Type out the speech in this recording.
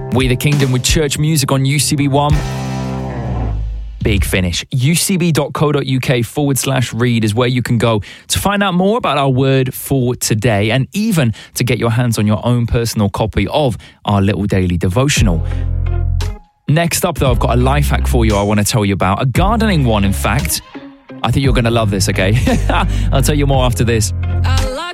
We the Kingdom with church music on UCB1. Big finish. ucb.co.uk/read is where you can go to find out more about our word for today and even to get your hands on your own personal copy of our little daily devotional. Next up, though, I've got a life hack for you I want to tell you about. A gardening one, in fact. I think you're going to love this, okay? I'll tell you more after this.